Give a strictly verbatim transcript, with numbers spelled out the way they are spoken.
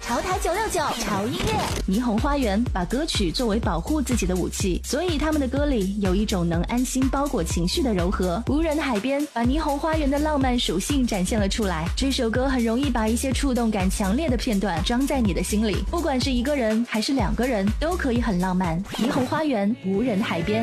潮台九六九潮音乐。霓虹花园把歌曲作为保护自己的武器，所以他们的歌里有一种能安心包裹情绪的柔和。无人的海边把霓虹花园的浪漫属性展现了出来。这首歌很容易把一些触动感强烈的片段装在你的心里，不管是一个人还是两个人，都可以很浪漫。霓虹花园，无人海边。